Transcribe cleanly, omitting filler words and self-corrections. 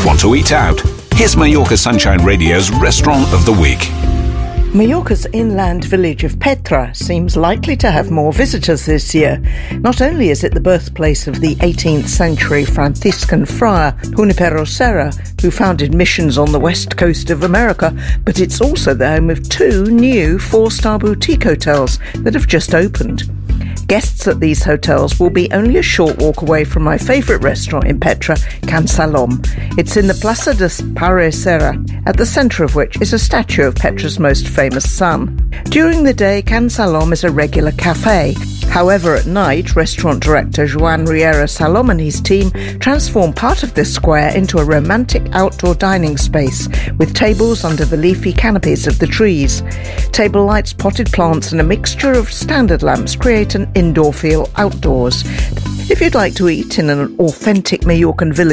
want to eat out? Here's Mallorca Sunshine Radio's Restaurant of the Week. Mallorca's inland village of Petra seems likely to have more visitors this year. Not only is it the birthplace of the 18th century Franciscan friar Junipero Serra, who founded missions on the west coast of America, but it's also the home of 2 new 4-star boutique hotels that have just opened. Guests at these hotels will be only a short walk away from my favourite restaurant in Petra, Can Salom. It's in the Plaza de Pare Serra, at the centre of which is a statue of Petra's most famous son. During the day, Can Salom is a regular cafe. However, at night, restaurant director Joan Riera Salom and his team transform part of this square into a romantic outdoor dining space with tables under the leafy canopies of the trees. Table lights, potted plants and a mixture of standard lamps create an indoor feel outdoors. If you'd like to eat in an authentic Mallorcan village